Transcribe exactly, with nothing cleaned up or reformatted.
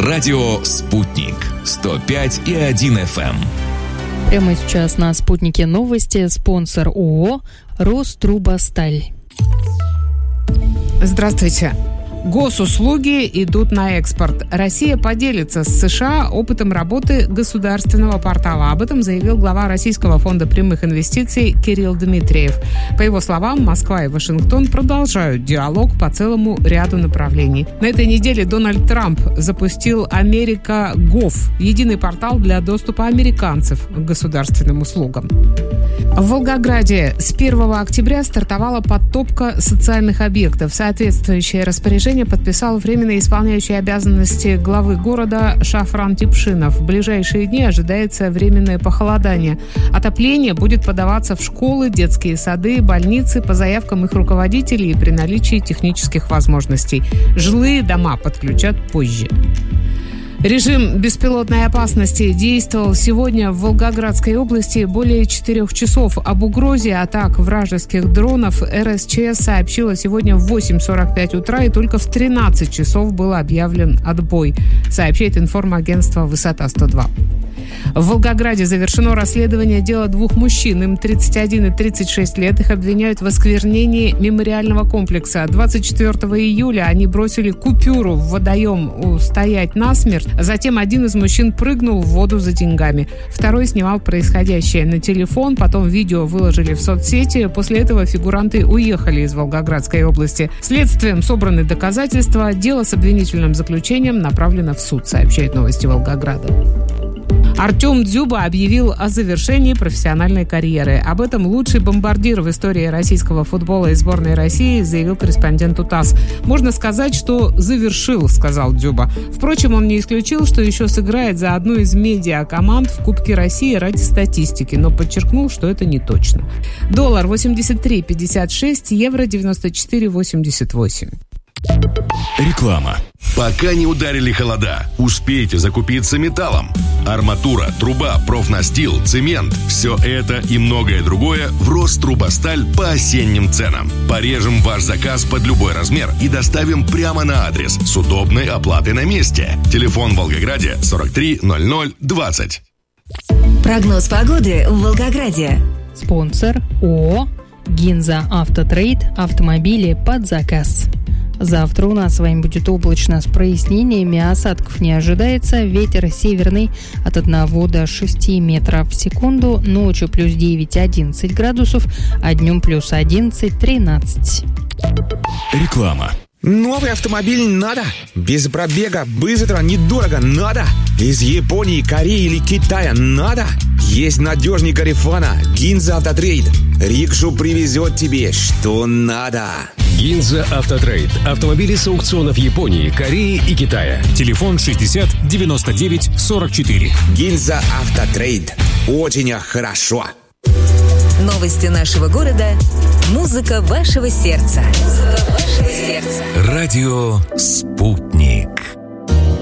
Радио «Спутник». сто пять и один эф эм. Прямо сейчас на «Спутнике» новости. Спонсор ООО «Рострубосталь». Здравствуйте. Госуслуги идут на экспорт. Россия поделится с США опытом работы государственного портала. Об этом заявил глава Российского фонда прямых инвестиций Кирилл Дмитриев. По его словам, Москва и Вашингтон продолжают диалог по целому ряду направлений. На этой неделе Дональд Трамп запустил Америка Гов, единый портал для доступа американцев к государственным услугам. В Волгограде с первого октября стартовала подтопка социальных объектов. Соответствующее распоряжение подписал временно исполняющий обязанности главы города Шафран Типшинов. В ближайшие дни ожидается временное похолодание. Отопление будет подаваться в школы, детские сады, больницы по заявкам их руководителей и при наличии технических возможностей. Жилые дома подключат позже. Режим беспилотной опасности действовал сегодня в Волгоградской области более четырех часов. Об угрозе атак вражеских дронов эр эс че эс сообщила сегодня в восемь сорок пять утра, и только в тринадцать часов был объявлен отбой, сообщает информагентство «Высота сто два». В Волгограде завершено расследование дела двух мужчин. Им тридцать один и тридцать шесть лет. Их обвиняют в осквернении мемориального комплекса. двадцать четвёртого июля они бросили купюру в водоем «Стоять насмерть». Затем один из мужчин прыгнул в воду за деньгами. Второй снимал происходящее на телефон. Потом видео выложили в соцсети. После этого фигуранты уехали из Волгоградской области. Следствием собраны доказательства. Дело с обвинительным заключением направлено в суд, сообщает «Новости Волгограда». Артем Дзюба объявил о завершении профессиональной карьеры. Об этом лучший бомбардир в истории российского футбола и сборной России заявил корреспонденту ТАСС. «Можно сказать, что завершил», — сказал Дзюба. Впрочем, он не исключил, что еще сыграет за одну из медиакоманд в Кубке России ради статистики, но подчеркнул, что это не точно. Доллар восемьдесят три пятьдесят шесть, евро девяносто четыре восемьдесят восемь. Реклама. Пока не ударили холода, успейте закупиться металлом. Арматура, труба, профнастил, цемент – все это и многое другое в Рострубосталь по осенним ценам. Порежем ваш заказ под любой размер и доставим прямо на адрес с удобной оплатой на месте. Телефон в Волгограде сорок три ноль ноль двадцать. Прогноз погоды в Волгограде. Спонсор ООО «Гинза Автотрейд». Автомобили под заказ. Завтра у нас с вами будет облачно с прояснениями, осадков не ожидается. Ветер северный от одного до шести метров в секунду. Ночью плюс девять-одиннадцать градусов, а днем плюс одиннадцать-тринадцать. Реклама. Новый автомобиль надо? Без пробега, быстро, недорого надо? Из Японии, Кореи или Китая надо? Есть надежный Гарифана, Гинза Автотрейд. Рикшу привезет тебе, что надо. Гинза Автотрейд. Автомобили с аукционов Японии, Кореи и Китая. Телефон шестьдесят девяносто девять сорок четыре. Гинза Автотрейд. Очень хорошо. Новости нашего города. Музыка вашего сердца. Музыка вашего сердца. Радио «Спутник».